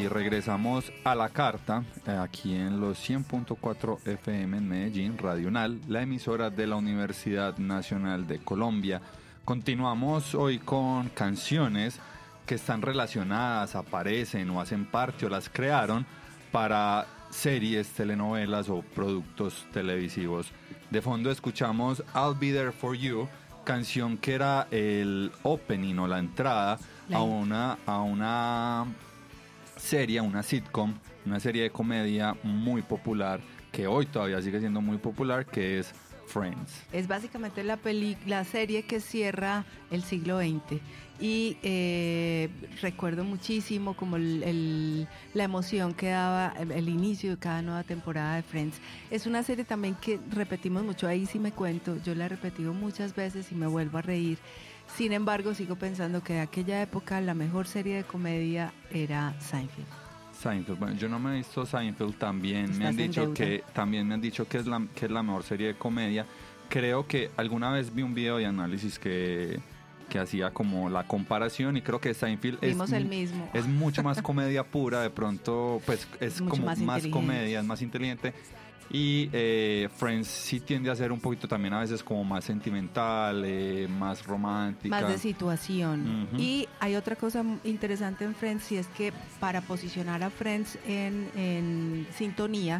y regresamos a la carta aquí en los 100.4 FM en Medellín, Radio UNAL, la emisora de la Universidad Nacional de Colombia. Continuamos hoy con canciones que están relacionadas, aparecen o hacen parte o las crearon para series, telenovelas o productos televisivos. De fondo escuchamos I'll Be There For You, canción que era el opening o la entrada a una serie, una sitcom, una serie de comedia muy popular, que hoy todavía sigue siendo muy popular, que es Friends. Es básicamente la serie que cierra el siglo XX y recuerdo muchísimo como la emoción que daba el inicio de cada nueva temporada de Friends. Es una serie también que repetimos mucho, ahí sí me cuento, yo la he repetido muchas veces y me vuelvo a reír. Sin embargo, sigo pensando que de aquella época la mejor serie de comedia era Seinfeld. Seinfeld, bueno, yo no me he visto Seinfeld, también me han dicho que es la mejor serie de comedia. Creo que alguna vez vi un video de análisis que hacía como la comparación y creo que Seinfeld es mucho más comedia pura, de pronto pues es como más comedia, es más inteligente. Y Friends sí tiende a ser un poquito también a veces como más sentimental, más romántica. Más de situación. Uh-huh. Y hay otra cosa interesante en Friends, y es que para posicionar a Friends en sintonía,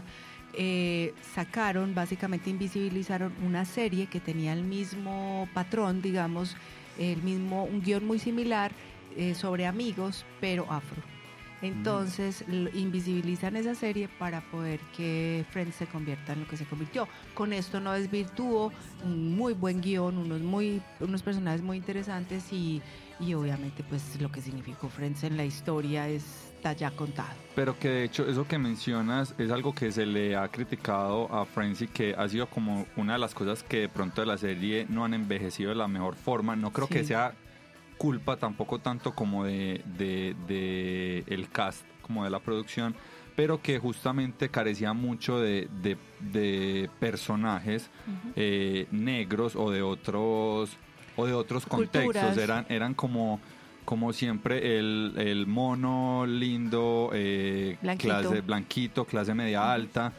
invisibilizaron una serie que tenía el mismo patrón, digamos, un guión muy similar, sobre amigos, pero afro. Entonces invisibilizan esa serie para poder que Friends se convierta en lo que se convirtió. Con esto no desvirtuó un muy buen guión, unos personajes muy interesantes y obviamente pues lo que significó Friends en la historia está ya contado. Pero que de hecho eso que mencionas es algo que se le ha criticado a Friends y que ha sido como una de las cosas que de pronto de la serie no han envejecido de la mejor forma. No creo que sea culpa tampoco tanto como de el cast, como de la producción, pero que justamente carecía mucho de personajes negros o de otros contextos. Eran como siempre el mono lindo, blanquito, clase media alta,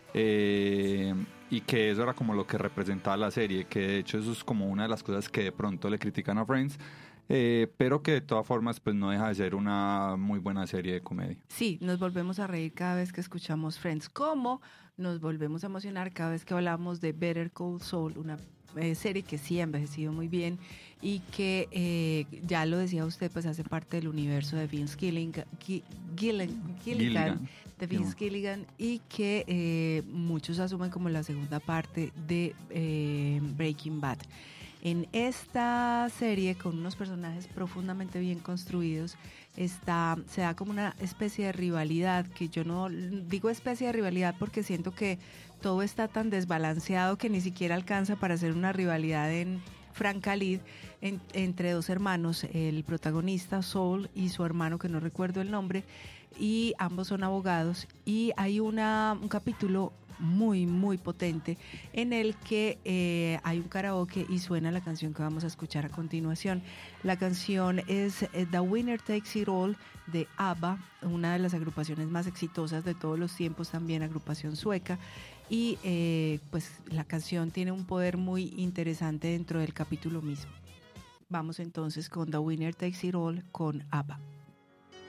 y que eso era como lo que representaba la serie, que de hecho eso es como una de las cosas que de pronto le critican a Friends, pero que de todas formas pues no deja de ser una muy buena serie de comedia. Sí, nos volvemos a reír cada vez que escuchamos Friends, como nos volvemos a emocionar cada vez que hablamos de Better Call Saul, una serie que sí ha envejecido muy bien y que ya lo decía usted, pues hace parte del universo de Vince Gilligan, de Vince Gilligan, y que muchos asumen como la segunda parte de Breaking Bad. En esta serie, con unos personajes profundamente bien construidos, se da como una especie de rivalidad, que yo no digo especie de rivalidad porque siento que todo está tan desbalanceado que ni siquiera alcanza para ser una rivalidad en franca lid entre dos hermanos, el protagonista Saul y su hermano que no recuerdo el nombre, y ambos son abogados, y hay un capítulo muy muy potente en el que hay un karaoke y suena la canción que vamos a escuchar a continuación. La canción es The Winner Takes It All de ABBA, una de las agrupaciones más exitosas de todos los tiempos, también agrupación sueca, y pues la canción tiene un poder muy interesante dentro del capítulo mismo. Vamos entonces con The Winner Takes It All con ABBA.